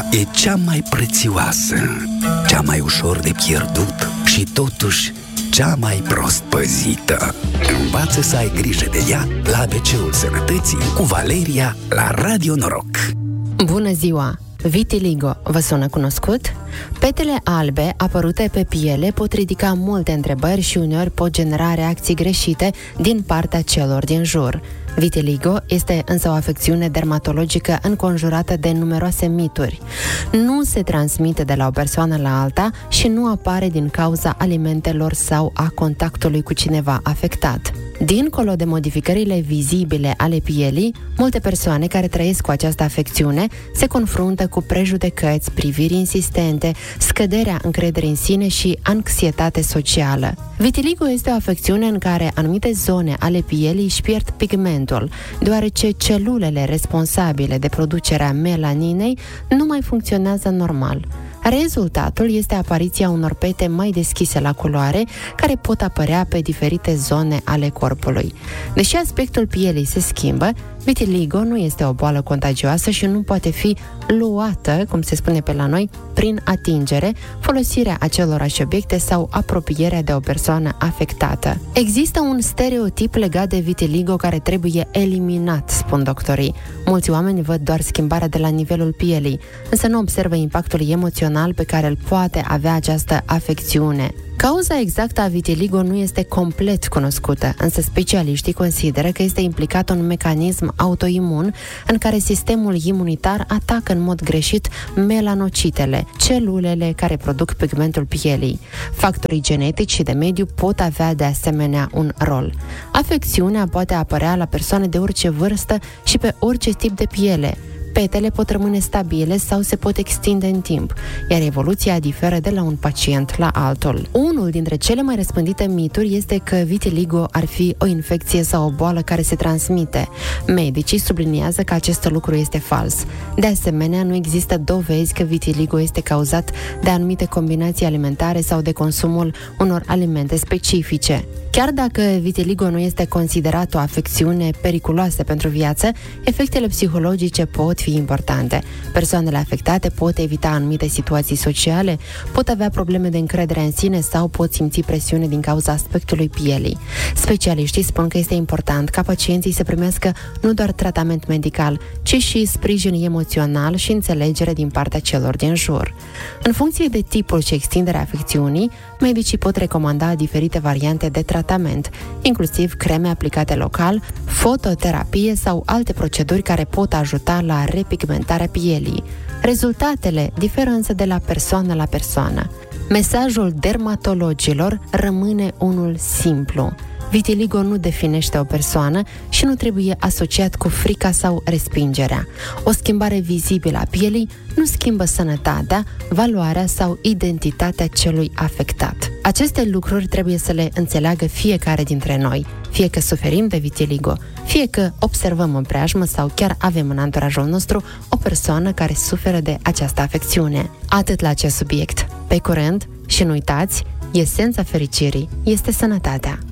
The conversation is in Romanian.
e cea mai prețioasă, cea mai ușor de pierdut și totuși cea mai prost păzită. Învață să ai grijă de ea la ABC-ul Sănătății cu Valeria la Radio Noroc. Bună ziua! Vitiligo vă sună cunoscut? Petele albe apărute pe piele pot ridica multe întrebări și uneori pot genera reacții greșite din partea celor din jur. Vitiligo este însă o afecțiune dermatologică înconjurată de numeroase mituri. Nu se transmite de la o persoană la alta și nu apare din cauza alimentelor sau a contactului cu cineva afectat. Dincolo de modificările vizibile ale pielii, multe persoane care trăiesc cu această afecțiune se confruntă cu prejudecăți, priviri insistente, scăderea încrederii în sine și anxietate socială. Vitiligo este o afecțiune în care anumite zone ale pielii își pierd pigmentul, deoarece celulele responsabile de producerea melaninei nu mai funcționează normal. Rezultatul este apariția unor pete mai deschise la culoare, care pot apărea pe diferite zone ale corpului. Deși aspectul pielii se schimbă, vitiligo nu este o boală contagioasă și nu poate fi luată, cum se spune pe la noi, prin atingere, folosirea acelorași obiecte sau apropierea de o persoană afectată. Există un stereotip legat de vitiligo care trebuie eliminat, spun doctorii. Mulți oameni văd doar schimbarea de la nivelul pielii, însă nu observă impactul emoțional pe care îl poate avea această afecțiune. Cauza exactă a vitiligo nu este complet cunoscută, însă specialiștii consideră că este implicat un mecanism autoimun în care sistemul imunitar atacă în mod greșit melanocitele, celulele care produc pigmentul pielii. Factorii genetici și de mediu pot avea de asemenea un rol. Afecțiunea poate apărea la persoane de orice vârstă și pe orice tip de piele. Petele pot rămâne stabile sau se pot extinde în timp, iar evoluția diferă de la un pacient la altul. Unul dintre cele mai răspândite mituri este că vitiligo ar fi o infecție sau o boală care se transmite. Medicii subliniază că acest lucru este fals. De asemenea, nu există dovezi că vitiligo este cauzat de anumite combinații alimentare sau de consumul unor alimente specifice. Chiar dacă vitiligo nu este considerat o afecțiune periculoasă pentru viață, efectele psihologice pot fi importante. Persoanele afectate pot evita anumite situații sociale, pot avea probleme de încredere în sine sau pot simți presiune din cauza aspectului pielii. Specialiștii spun că este important ca pacienții să primească nu doar tratament medical, ci și sprijin emoțional și înțelegere din partea celor din jur. În funcție de tipul și extinderea afecțiunii, medicii pot recomanda diferite variante de tratament, inclusiv creme aplicate local, fototerapie sau alte proceduri care pot ajuta la repigmentarea pielii. Rezultatele diferă însă de la persoană la persoană. Mesajul dermatologilor rămâne unul simplu. Vitiligo nu definește o persoană și nu trebuie asociat cu frica sau respingerea. O schimbare vizibilă a pielii nu schimbă sănătatea, valoarea sau identitatea celui afectat. Aceste lucruri trebuie să le înțeleagă fiecare dintre noi, fie că suferim de vitiligo, fie că observăm în preajmă sau chiar avem în anturajul nostru o persoană care suferă de această afecțiune. Atât la acest subiect. Pe curând și nu uitați, esența fericirii este sănătatea.